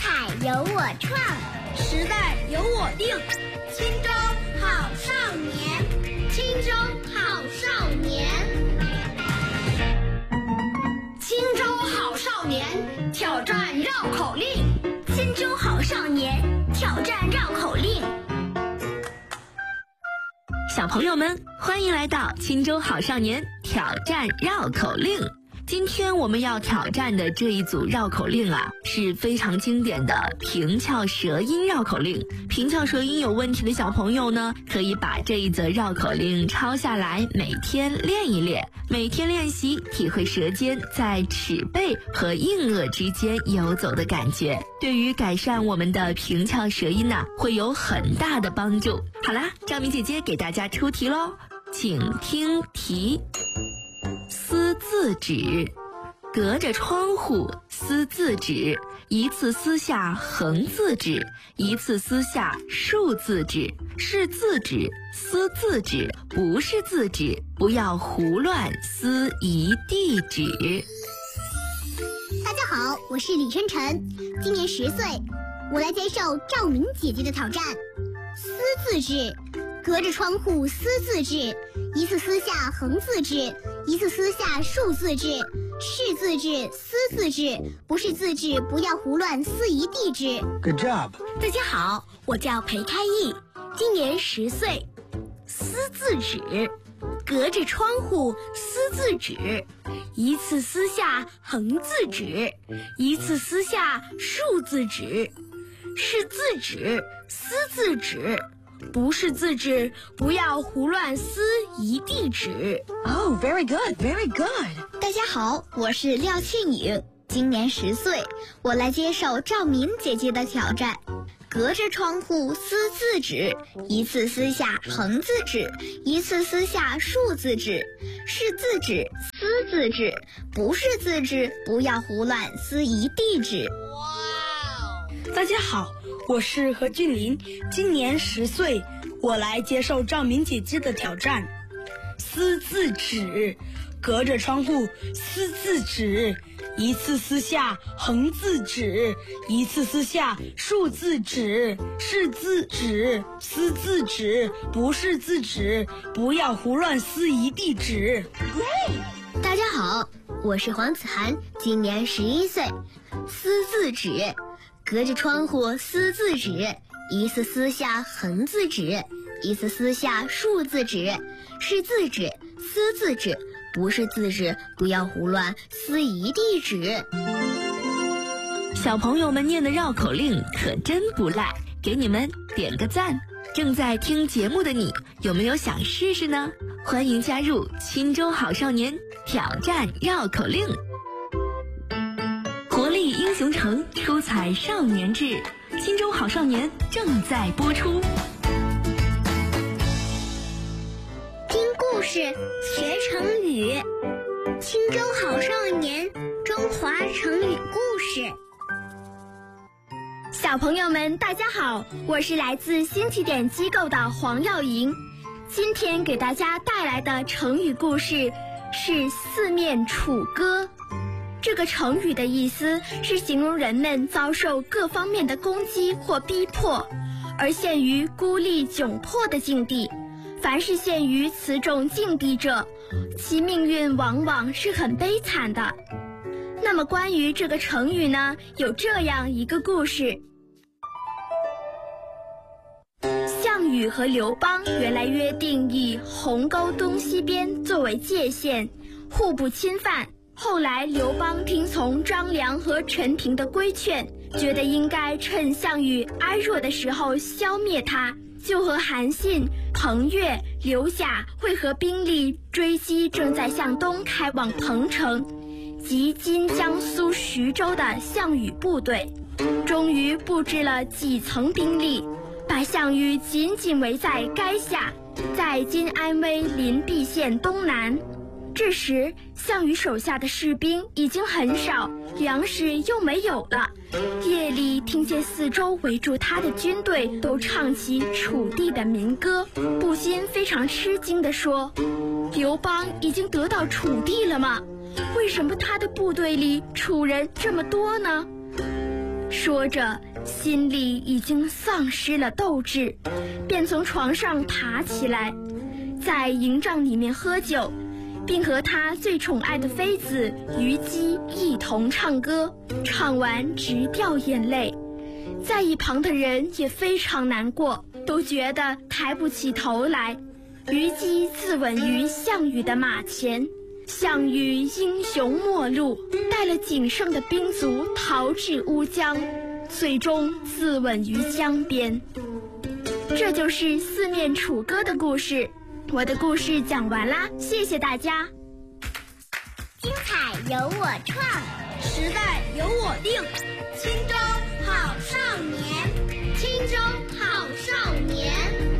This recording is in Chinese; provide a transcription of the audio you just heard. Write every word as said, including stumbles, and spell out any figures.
彩由我创， 时代由我定。 青州好少年， 青州好少年，青州好少年，挑战绕口令。 青州好少年，挑战绕口令。 小朋友们，欢迎来到青州好少年挑战绕口令。今天我们要挑战的这一组绕口令啊，是非常经典的平翘舌音绕口令。平翘舌音有问题的小朋友呢，可以把这一则绕口令抄下来，每天练一练。每天练习，体会舌尖在齿背和硬腭之间游走的感觉，对于改善我们的平翘舌音呢、啊，会有很大的帮助。好啦，赵明姐姐给大家出题喽，请听题。撕字纸，隔着窗户撕字纸，一次撕下横字纸，一次撕下竖字纸，是字纸，撕字纸，不是字纸，不要胡乱撕一地纸。 大家好，我是李琛晨，今年十岁，我来接受赵明姐姐的挑战。撕字纸，隔着窗户撕字纸，一次撕下横字纸，一次撕下竖字纸，是字纸，撕字纸，不是字纸，不要胡乱撕一地纸。 Good job。 大家好，我叫裴开义，今年十岁。撕字纸，隔着窗户撕字纸，一次撕下横字纸，一次撕下竖字纸，是字纸，撕字纸，不是字纸，不要胡乱撕一地纸。 Oh, very good, very good。 大家好，我是廖庆颖，今年十岁，我来接受赵明姐姐的挑战。隔着窗户撕字纸，一次撕下横字纸，一次撕下竖字纸，是字纸，撕字纸，不是字纸，不要胡乱撕一地纸。 哇！ 大家好，我是何俊林，今年十岁，我来接受赵明姐姐的挑战。撕字纸，隔着窗户撕字纸，一次撕下横字纸，一次撕下竖字纸，是字纸，撕字纸，不是字纸，不要胡乱撕一地纸。 大家好，我是黄子涵，今年十一岁。撕字纸，隔着窗户撕字纸，一次撕下横字纸，一次撕下竖字纸，是字纸，撕字纸，不是字纸，不要胡乱撕一地纸。 小朋友们念的绕口令可真不赖，给你们点个赞。正在听节目的你，有没有想试试呢？欢迎加入青州好少年挑战绕口令。活力英雄城，出彩少年志，青州好少年正在播出。 听故事学成语，青州好少年，中华成语故事。 小朋友们大家好，我是来自新起点机构的黄耀莹，今天给大家带来的成语故事是四面楚歌。这个成语的意思是形容人们遭受各方面的攻击或逼迫，而陷于孤立窘迫的境地。凡是陷于此种境地者，其命运往往是很悲惨的。那么关于这个成语呢，有这样一个故事。项羽和刘邦原来约定以鸿沟东西边作为界限，互不侵犯。后来刘邦听从张良和陈平的规劝，觉得应该趁项羽哀弱的时候消灭他，就和韩信、彭越、刘贾会合兵力追击正在向东开往彭城及今江苏徐州的项羽部队，终于布置了几层兵力，把项羽紧紧围在垓下，在今安徽临碧县东南。这时项羽手下的士兵已经很少，粮食又没有了。夜里听见四周围住他的军队都唱起楚地的民歌，不禁非常吃惊地说：刘邦已经得到楚地了吗？为什么他的部队里楚人这么多呢？ 说着，心里已经丧失了斗志，便从床上爬起来，在营帐里面喝酒，并和他最宠爱的妃子虞姬一同唱歌，唱完直掉眼泪。在一旁的人也非常难过，都觉得抬不起头来。虞姬自刎于项羽的马前，项羽英雄末路，带了仅剩的兵卒逃至乌江，最终自刎于江边。这就是四面楚歌的故事。我的故事讲完啦，谢谢大家。 精彩由我创， 时代由我定， 青州好少年。